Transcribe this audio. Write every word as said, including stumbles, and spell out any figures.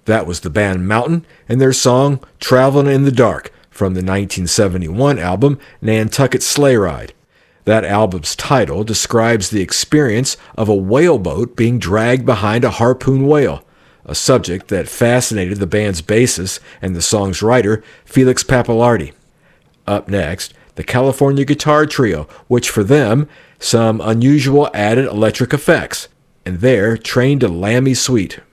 That was the band Mountain and their song Travelin' in the Dark from the nineteen seventy-one album Nantucket Sleigh Ride. That album's title describes the experience of a whaleboat being dragged behind a harpoon whale, a subject that fascinated the band's bassist and the song's writer, Felix Pappalardi. Up next, the California Guitar Trio, which for them, some unusual added electric effects, and their Train to Laramie Suite.